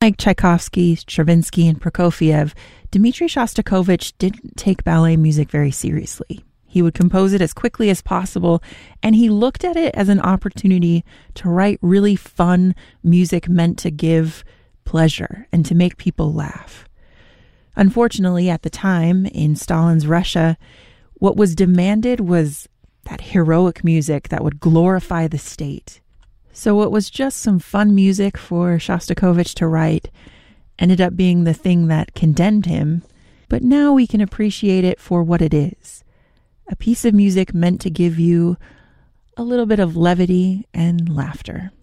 Like Tchaikovsky, Stravinsky, and Prokofiev, Dmitri Shostakovich didn't take ballet music very seriously. He would compose it as quickly as possible, and he looked at it as an opportunity to write really fun music meant to give pleasure and to make people laugh. Unfortunately, at the time, in Stalin's Russia, what was demanded was that heroic music that would glorify the state. So what was just some fun music for Shostakovich to write ended up being the thing that condemned him, but now we can appreciate it for what it is. A piece of music meant to give you a little bit of levity and laughter.